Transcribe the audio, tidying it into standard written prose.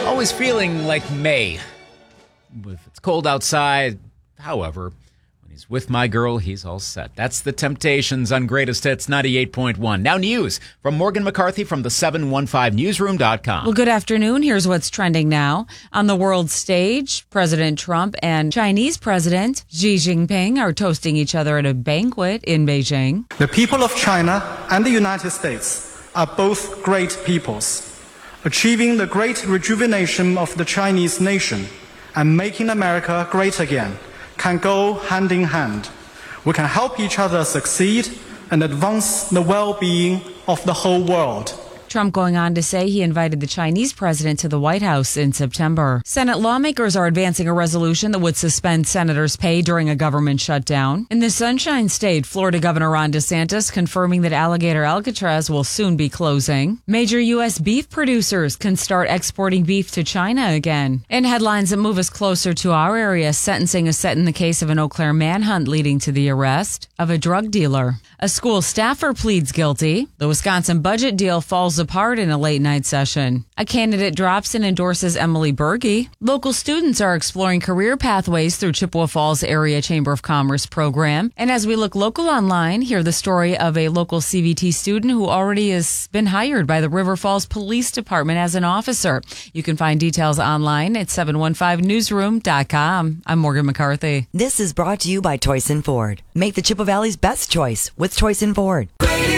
Always feeling like May. If it's cold outside, however, when he's with my girl, he's all set. That's the Temptations on Greatest Hits 98.1. Now news from Morgan McCarthy from the 715newsroom.com. Well, good afternoon. Here's what's trending now. On the world stage, President Trump and Chinese President Xi Jinping are toasting each other at a banquet in Beijing. The people of China and the United States are both great peoples. Achieving the great rejuvenation of the Chinese nation and making America great again can go hand in hand. We can help each other succeed and advance the well-being of the whole world. Trump going on to say he invited the Chinese president to the White House in September. Senate lawmakers are advancing a resolution that would suspend senators' pay during a government shutdown. In the Sunshine State, Florida Governor Ron DeSantis confirming that Alligator Alcatraz will soon be closing. Major U.S. beef producers can start exporting beef to China again. In headlines that move us closer to our area, sentencing is set in the case of an Eau Claire manhunt leading to the arrest of a drug dealer. A school staffer pleads guilty. The Wisconsin budget deal falls apart in a late-night session. A candidate drops and endorses Emily Berge. Local students are exploring career pathways through Chippewa Falls Area Chamber of Commerce program. And as we look local online, hear the story of a local CVT student who already has been hired by the River Falls Police Department as an officer. You can find details online at 715newsroom.com. I'm Morgan McCarthy. This is brought to you by Toyson Ford. Make the Chippewa Valley's best choice with Toyson Ford.